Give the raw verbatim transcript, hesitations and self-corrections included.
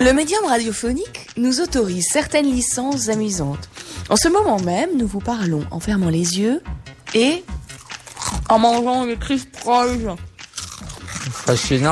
Le médium radiophonique nous autorise certaines licences amusantes. En ce moment même, nous vous parlons en fermant les yeux et en mangeant des crisp proches. Fascinant, non ?